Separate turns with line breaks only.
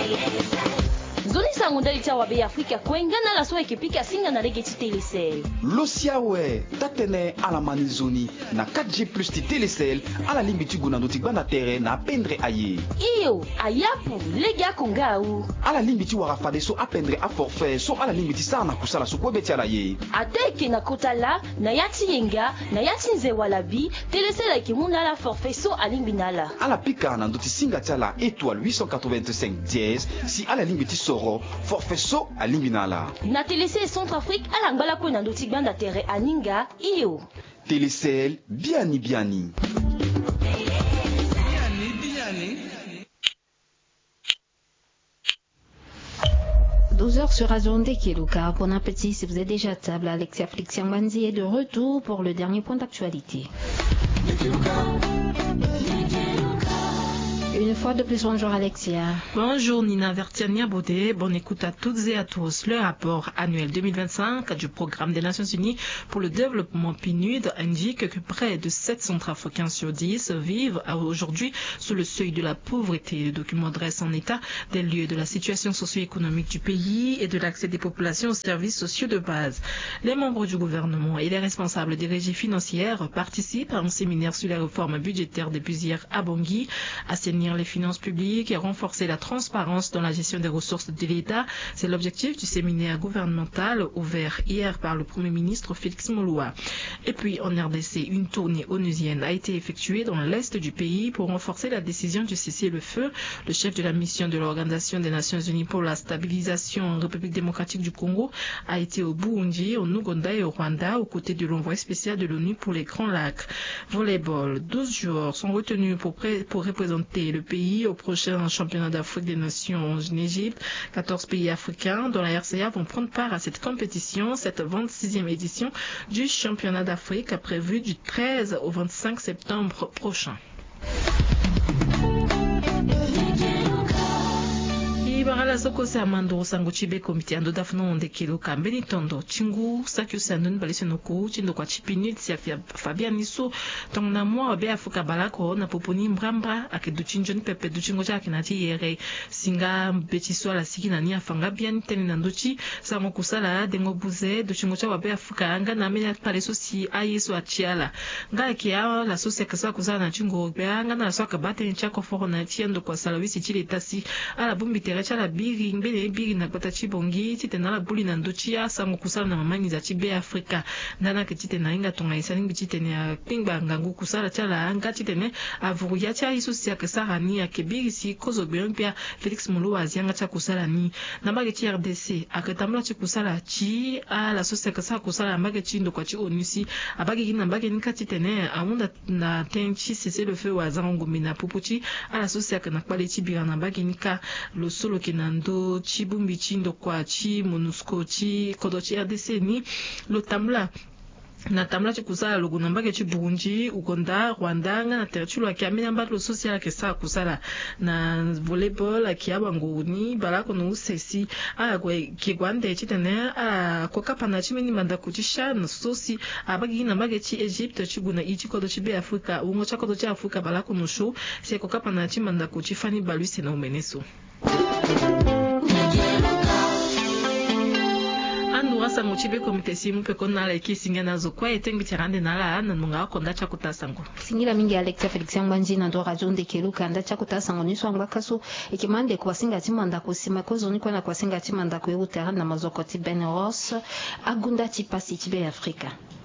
Zoni sango ndali tia wabe Afrika kwengana la so ekipika singa na rege ti Telecel.
Losiawe tatene ala mani zoni na 4G plus ti Telecel ala limbi ti guna ndoti gbana tere na pendre aye.
Iyo ayapu lega konga u.
Ala limbi ti wara fade so apendre a forfait so ala limbi ti sa na kusala so kwebe ti ala ye.
Ateke na kotala na yati yenga na yati nze walabi Telecel ekimuna la forfait so alimbi nala.
Ala pika na ndoti singa ti ala étoile 885 dièse si ala limbi ti soro forfait so alimbi nala.
Na Telecel Centrafrique ala ngbala ko na ndoti gbanda tere aninga iyo.
Telecel biani biani.
12h sur Azonde Keluka. Bon appétit si vous êtes déjà à table. Alexia Flixiangbanzi est de retour pour le dernier point d'actualité. Une fois de plus, bonjour Alexia.
Bonjour Nina Vertiania Baudet, bonne écoute à toutes et à tous. Le rapport annuel 2025 du Programme des Nations Unies pour le développement PNUD indique que près de 7 Centrafricains sur 10 vivent aujourd'hui sous le seuil de la pauvreté. Le document dresse en état des lieux de la situation socio-économique du pays et de l'accès des populations aux services sociaux de base. Les membres du gouvernement et les responsables des régies financières participent à un séminaire sur les réformes budgétaires depuis hier à Bangui, assainir les finances publiques et renforcer la transparence dans la gestion des ressources de l'État. C'est l'objectif du séminaire gouvernemental ouvert hier par le Premier ministre Félix Moloua. Et puis en RDC, une tournée onusienne a été effectuée dans l'est du pays pour renforcer la décision du cessez-le-feu. Le chef de la mission de l'Organisation des Nations Unies pour la stabilisation en République démocratique du Congo a été au Burundi, au Ouganda et au Rwanda aux côtés de l'envoyé spécial de l'ONU pour les Grands Lacs. Volleyball, 12 joueurs sont retenus pour représenter le pays au prochain championnat d'Afrique des Nations en Égypte. 14 pays africains dont la RCA vont prendre part à cette compétition, cette 26e édition du championnat d'Afrique prévue du 13 au 25 septembre prochain. Barala soko se amando sango chibe komite ando dafno onde kilo kambeni tondo chingu sakyo sandun balisenoko chindo kwa chipini tia Fabian Niso tongna mwa be afuka balako na poponi mbramba akedu chinjoni pepe du chingo cha kinati yere singa betiso la sikina ni afanga bien teni nandochi sango kusala dengo buze du chingo cha wabe afuka anga na mena paleso si ayeso achiala nga kia la sose kasa kusala na chingo be anga na soka bateni chako foro na tiendo kwa salawisi chile tasi ala bumbi tere la biri mbele biri na kota chibongi tite na la buli na ndochia sango kusala na mamani za chibe Afrika ndana ke tite na inga tonga isani tite ne pingba ngangu kusala chala anga tite ne avuru ya cha isu sia ke sarani ya kebiri si kozo biompia Felix Molo azianga cha kusala ni na mbage chi RDC akatamla chi kusala chi a la sose ke sa kusala mbage chi ndo kwa chi onusi abage kina mbage nika tite ne amunda na tenchi sese le feu wa zango mina pupuchi a la sose ke na kwale chi bira na mbage nika lo solo kinando chibumbi chindo kwa chi monusco chi kodochi RDC ni lo tamla na tamla chikusala logo nambake chiburundi Uganda Rwanda na territoire ya kiamina mbalo social ke sa kusala na volleyball akiaba nguni balako no usesi agwe kigwande chitene koka pana chimeni manda kuchisha na sosi abagi nambake chi Egypt chiguna ichikodo chibe Afrika ungo chakodo cha Afrika balako no show se koka pana chimanda kuchifani balwise na umeneso. Wasa mochibe komite simu pe kona la ikisinga nazo kwa etengi tirande nala na munga konda cha kutasango
singira mingi Alexia Flixiangbanzi na ndo Azonde Keluka anda cha kutasango niswa ngakaso ikimande kwa singa timanda kusima kozo ni kwa kwa singa timanda kwa utera na mazokoti Ben Ross agunda tipasi tibe Afrika.